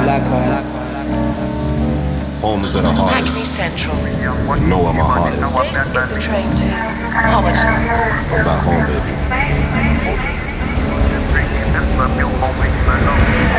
Home is where the heart Hackney is. Central. You know where my heart is. This is the train to Homerton. I'm back home, baby.